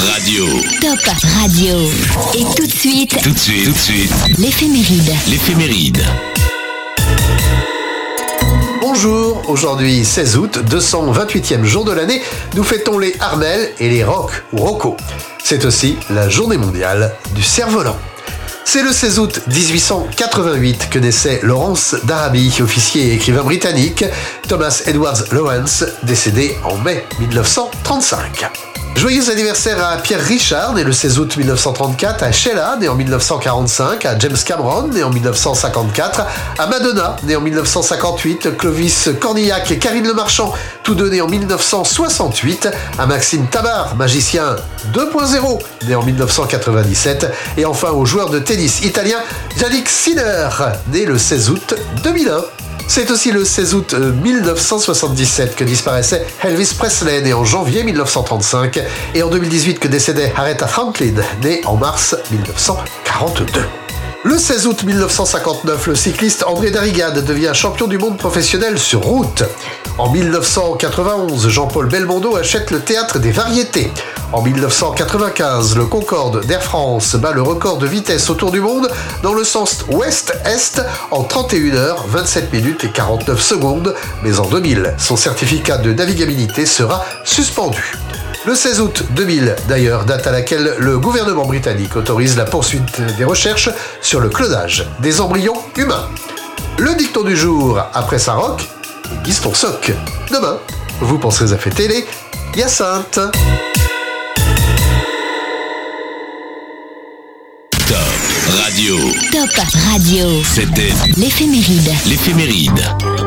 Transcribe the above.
Radio. Top Radio. Et tout de suite, l'éphéméride. Bonjour, aujourd'hui 16 août, 228e jour de l'année, nous fêtons les Armelles et les Rocs ou Rocco. C'est aussi la journée mondiale du cerf-volant. C'est le 16 août 1888 que naissait Lawrence d'Arabie, officier et écrivain britannique, Thomas Edward Lawrence, décédé en mai 1935. Joyeux anniversaire à Pierre Richard, né le 16 août 1934, à Sheila, né en 1945, à James Cameron, né en 1954, à Madonna, né en 1958, Clovis Cornillac et Karine Le Marchand, tous deux nés en 1968, à Maxime Tabar, magicien 2.0, né en 1997, et enfin au joueur de tennis italien Yannick Sinner, né le 16 août 2001. C'est aussi le 16 août 1977 que disparaissait Elvis Presley, né en janvier 1935, et en 2018 que décédait Aretha Franklin, né en mars 1942. Le 16 août 1959, le cycliste André Darrigade devient champion du monde professionnel sur route. En 1991, Jean-Paul Belmondo achète le Théâtre des Variétés. En 1995, le Concorde d'Air France bat le record de vitesse autour du monde dans le sens ouest-est en 31 heures, 27 minutes et 49 secondes. Mais en 2000, son certificat de navigabilité sera suspendu. Le 16 août 2000, d'ailleurs, date à laquelle le gouvernement britannique autorise la poursuite des recherches sur le clonage des embryons humains. Le dicton du jour, après Saint-Roch, aiguise ton soc. Demain, vous penserez à fêter les Hyacinthes. Top Radio. Top Radio. C'était l'éphéméride.